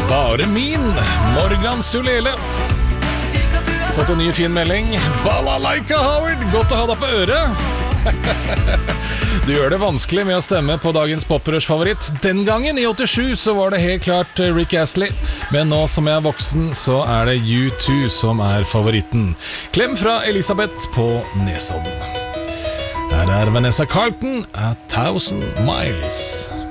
Bare min, Morgan Sulele. Fått en ny fin melding. Balalaika, Howard, godt å ha deg på øret. Du gjør det vanskelig med å stemme på dagens poprush-favoritt. Den gangen, i 87, så var det helt klart Rick Astley. Men nå som jeg er voksen, så er det U2 som er favoritten. Klem fra Elisabeth på Nesodden. Her er Vanessa Carlton, A Thousand Miles.